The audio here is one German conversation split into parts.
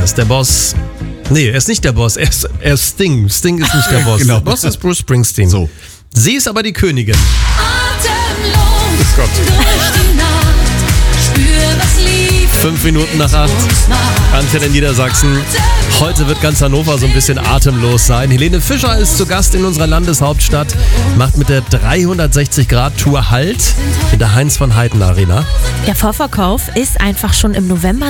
ist der Boss. Nee, er ist nicht der Boss, er ist Sting. Sting ist nicht der Boss. Genau. Der Boss ist Bruce Springsteen. So. Sie ist aber die Königin. Atemlos Gott. durch die Nacht, spür, was Liebe 5 Minuten nach 8. Antenne in Niedersachsen. Heute wird ganz Hannover so ein bisschen atemlos sein. Helene Fischer ist zu Gast in unserer Landeshauptstadt, macht mit der 360-Grad-Tour Halt in der Heinz-von-Heiden-Arena. Der Vorverkauf ist einfach schon im November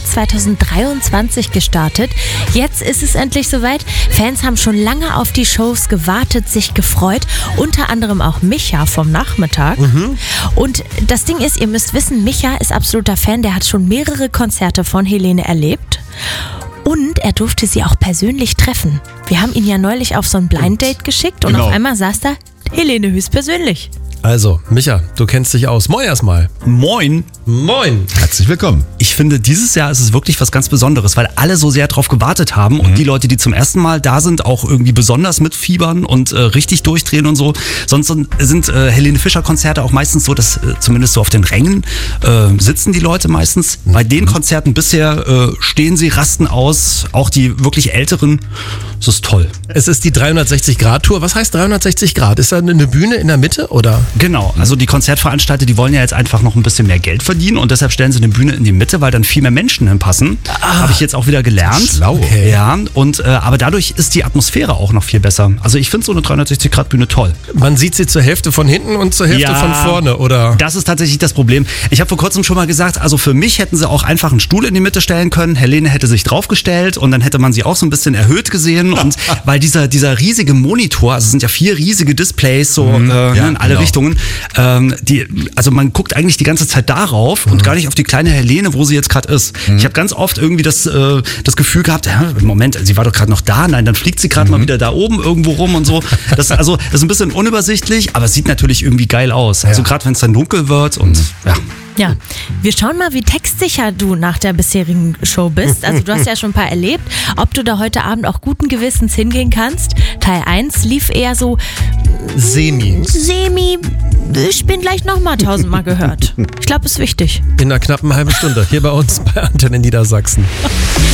2023 gestartet. Jetzt ist es endlich soweit. Fans haben schon lange auf die Shows gewartet, sich gefreut. Unter anderem auch Micha vom Nachmittag. Und das Ding ist, ihr müsst wissen, Micha ist absoluter Fan. Der hat schon mehrere Konzerte von Helene erlebt. Und er durfte sie auch persönlich treffen. Wir haben ihn ja neulich auf so ein Blind Date geschickt und Genau. auf einmal saß da Helene höchstpersönlich. Also, Micha, du kennst dich aus. Moin erstmal. Moin. Moin. Herzlich willkommen. Ich finde, dieses Jahr ist es wirklich was ganz Besonderes, weil alle so sehr drauf gewartet haben und die Leute, die zum ersten Mal da sind, auch irgendwie besonders mitfiebern und richtig durchdrehen und so. Sonst sind Helene Fischer Konzerte auch meistens so, dass zumindest so auf den Rängen sitzen die Leute meistens. Bei den Konzerten bisher stehen sie, rasten aus, auch die wirklich Älteren. Das ist toll. Es ist die 360-Grad-Tour. Was heißt 360 Grad? Ist da eine Bühne in der Mitte oder? Genau, also die Konzertveranstalter, die wollen ja jetzt einfach noch ein bisschen mehr Geld verdienen und deshalb stellen sie eine Bühne in die Mitte, weil dann viel mehr Menschen hinpassen. Habe ich jetzt auch wieder gelernt. Schlau. Okay. Ja, und aber dadurch ist die Atmosphäre auch noch viel besser. Also ich finde so eine 360-Grad-Bühne toll. Man sieht sie zur Hälfte von hinten und zur Hälfte von vorne, oder? Das ist tatsächlich das Problem. Ich habe vor kurzem schon mal gesagt, also für mich hätten sie auch einfach einen Stuhl in die Mitte stellen können. Helene hätte sich draufgestellt und dann hätte man sie auch so ein bisschen erhöht gesehen. Und weil dieser riesige Monitor, also es sind ja 4 riesige Displays so in alle genau. Richtungen, also man guckt eigentlich die ganze Zeit darauf und gar nicht auf die kleine Helene, wo sie jetzt gerade ist. Ich habe ganz oft irgendwie das Gefühl gehabt, ja, Moment, sie war doch gerade noch da, nein, dann fliegt sie gerade mal wieder da oben irgendwo rum und so. Das ist ein bisschen unübersichtlich, aber es sieht natürlich irgendwie geil aus. Also gerade wenn es dann dunkel wird und ja. Ja, wir schauen mal, wie textsicher du nach der bisherigen Show bist. Also du hast ja schon ein paar erlebt. Ob du da heute Abend auch guten Gewissens hingehen kannst. Teil 1 lief eher so Semi. ich bin gleich nochmal 1000-mal gehört. Ich glaube, ist wichtig. In einer knappen halben Stunde. Hier bei uns bei Antenne in Niedersachsen.